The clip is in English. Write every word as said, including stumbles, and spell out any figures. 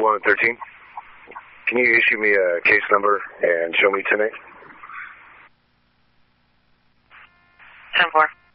one and thirteen. Can you issue me a case number and show me ten eight? ten four.